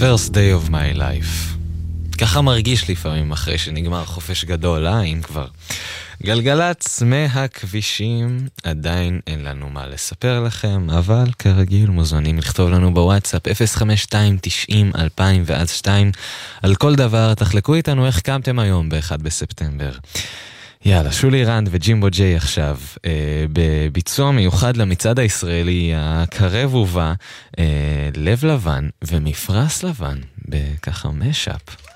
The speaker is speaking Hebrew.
First day of my life. ככה מרגיש לפעמים אחרי שנגמר חופש גדול, אם כבר. גלגלץ מהכבישים, עדיין אין לנו מה לספר לכם, אבל כרגיל מוזמנים לכתוב לנו בוואטסאפ 052-90-2002 על כל דבר. תחלקו איתנו איך קמתם היום ב-1 בספטמבר. יאללה, שולי רנד וג'ימבו ג'יי עכשיו, בביצוע מיוחד למצעד הישראלי הקרב ובא, לב לבן ומפרס לבן, בככה משאפ.